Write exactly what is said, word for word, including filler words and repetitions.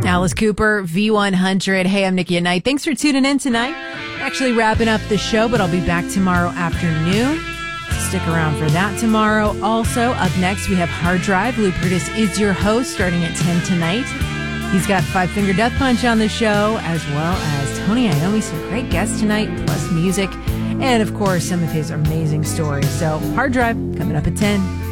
Alice Cooper, V one hundred. Hey, I'm Nikki at Night. Thanks for tuning in tonight. Actually wrapping up the show, but I'll be back tomorrow afternoon. Stick around for that tomorrow. Also, up next, we have Hard Drive. Lou Curtis is your host, starting at ten tonight. He's got Five Finger Death Punch on the show, as well as Tony Iommi, some great guests tonight, plus music, and of course, some of his amazing stories. So, Hard Drive coming up at ten.